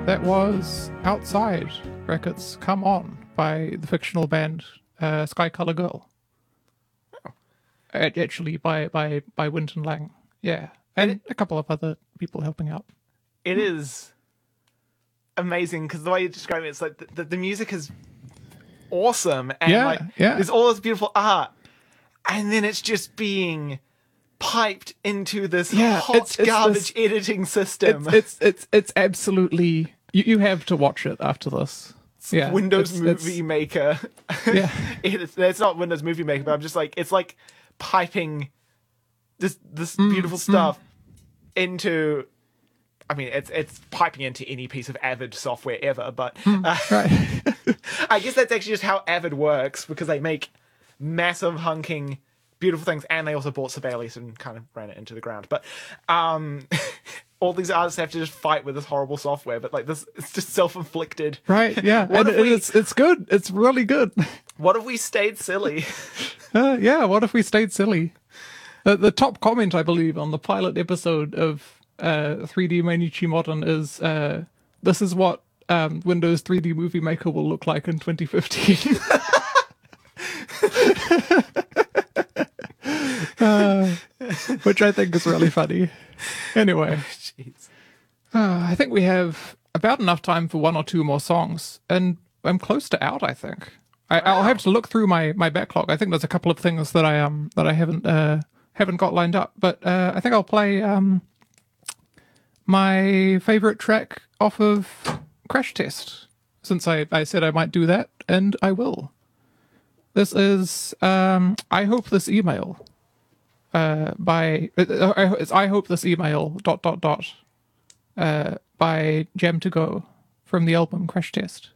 That was Outside Brackets Come On by the fictional band Sky Color Girl. Actually, by Wynton Lang. Yeah. And a couple of other people helping out. It is amazing because the way you describe it, it's like the music is awesome. And there's all this beautiful art. And then it's just being piped into this hot garbage editing system. It's absolutely... You have to watch it after this. Yeah, Windows Movie Maker. Yeah. It's not Windows Movie Maker, but I'm just like, it's like piping this beautiful stuff into... I mean, it's piping into any piece of Avid software ever, but right. I guess that's actually just how Avid works, because they make massive hunking beautiful things, and they also bought Sibelius and kind of ran it into the ground. But all these artists have to just fight with this horrible software, but like this, it's just self-inflicted. Right, yeah. It's good. It's really good. What if we stayed silly? What if we stayed silly? The top comment, I believe, on the pilot episode of 3D Mainichi Modern is, this is what Windows 3D Movie Maker will look like in 2015. Which I think is really funny. Anyway, I think we have about enough time for one or two more songs, and I'm close to out, I think. I'll have to look through my backlog. I think there's a couple of things that I haven't got lined up, but I think I'll play my favorite track off of Crash Test, since I said I might do that, and I will. This is I Hope This Email it's I Hope This Email ... by Jam to Go from the album Crash Test.